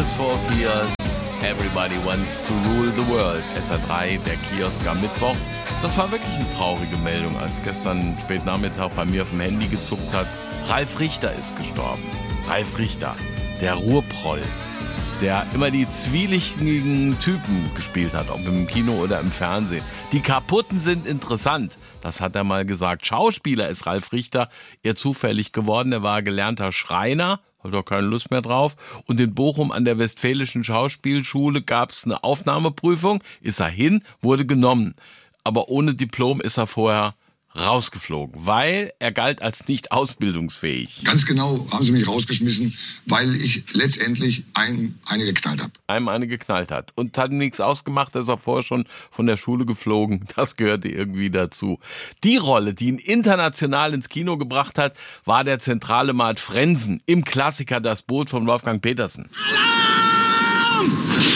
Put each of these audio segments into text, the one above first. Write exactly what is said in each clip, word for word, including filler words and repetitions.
Tears for Fears, Everybody Wants to Rule the World. S R drei, der Kiosk am Mittwoch. Das war wirklich eine traurige Meldung, als gestern spät Nachmittag bei mir auf dem Handy gezuckt hat. Ralf Richter ist gestorben. Ralf Richter, der Ruhrproll, der immer die zwielichtigen Typen gespielt hat, ob im Kino oder im Fernsehen. Die Kaputten sind interessant, das hat er mal gesagt. Schauspieler ist Ralf Richter eher zufällig geworden. Er war gelernter Schreiner, hat doch keine Lust mehr drauf. Und in Bochum an der Westfälischen Schauspielschule gab es eine Aufnahmeprüfung. Ist er hin, wurde genommen. Aber ohne Diplom ist er vorher rausgeflogen, weil er galt als nicht ausbildungsfähig. Ganz genau haben sie mich rausgeschmissen, weil ich letztendlich ein, eine geknallt habe. Einem eine geknallt hat. Und hat ihm nichts ausgemacht, er ist auch vorher schon von der Schule geflogen. Das gehörte irgendwie dazu. Die Rolle, die ihn international ins Kino gebracht hat, war der zentrale Mart Frensen im Klassiker Das Boot von Wolfgang Petersen. Alarm!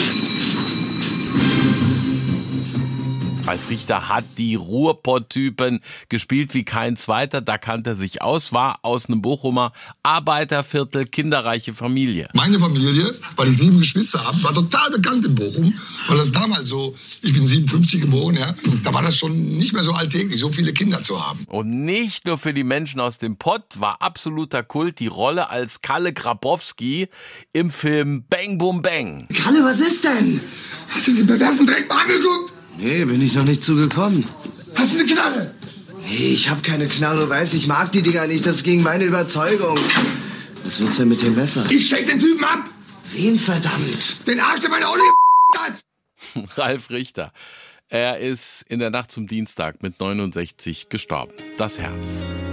Ralf Richter hat die Ruhrpott-Typen gespielt wie kein zweiter. Da kannte er sich aus, war aus einem Bochumer Arbeiterviertel, kinderreiche Familie. Meine Familie, weil ich sieben Geschwister habe, war total bekannt in Bochum. Weil das damals so, ich bin siebenundfünfzig geboren, ja, da war das schon nicht mehr so alltäglich, so viele Kinder zu haben. Und nicht nur für die Menschen aus dem Pott war absoluter Kult die Rolle als Kalle Grabowski im Film Bang Boom Bang. Kalle, was ist denn? Hast du den perversen Dreck mal angeguckt? Nee, bin ich noch nicht zugekommen. Hast du eine Knarre? Nee, ich hab keine Knarre, du weißt, ich mag die Dinger nicht, das ist gegen meine Überzeugung. Was willst du denn mit dem Messer? Ich steck den Typen ab! Wen verdammt? Den Arsch, der meine Olle hat! Ralf Richter. Er ist in der Nacht zum Dienstag mit neunundsechzig gestorben. Das Herz.